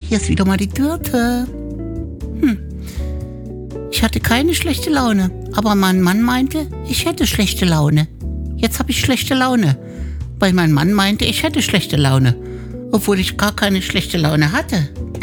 hier ist wieder mal die Dürte. Ich hatte keine schlechte Laune, aber mein Mann meinte, ich hätte schlechte Laune. Jetzt habe ich schlechte Laune, weil mein Mann meinte, ich hätte schlechte Laune, obwohl ich gar keine schlechte Laune hatte.